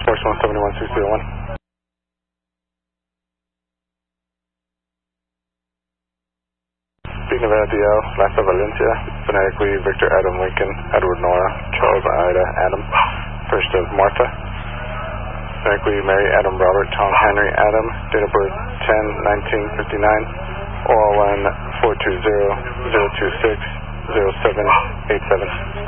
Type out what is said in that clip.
Force 171601. Nevada DL, Lhasa Valencia, phonetically Victor Adam Lincoln, Edward Nora, Charles Ida Adam, first of Martha, phonetically Mary Adam Robert Tom Henry Adam, date of birth 10/1959, OLN 420-026-0787.